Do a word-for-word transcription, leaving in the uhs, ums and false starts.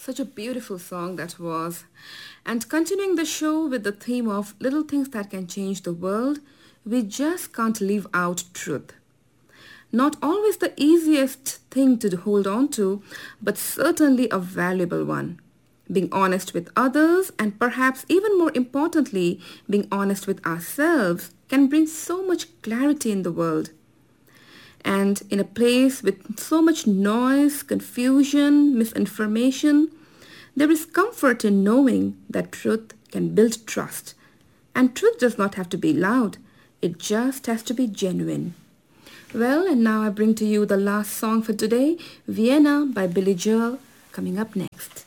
Such a beautiful song that was. And continuing the show with the theme of little things that can change the world, we just can't leave out truth. Not always the easiest thing to hold on to, but certainly a valuable one. Being honest with others and perhaps even more importantly, being honest with ourselves can bring so much clarity in the world. And in a place with so much noise, confusion, misinformation, there is comfort in knowing that truth can build trust. And truth does not have to be loud, it just has to be genuine. Well, and now I bring to you the last song for today, Vienna by Billy Joel, coming up next.